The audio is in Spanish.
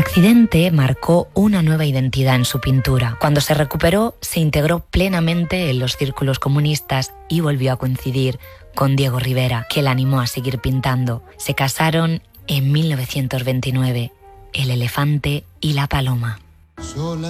accidente marcó una nueva identidad en su pintura. Cuando se recuperó, se integró plenamente en los círculos comunistas y volvió a coincidir con Diego Rivera, que la animó a seguir pintando. Se casaron en 1929, El elefante y la paloma.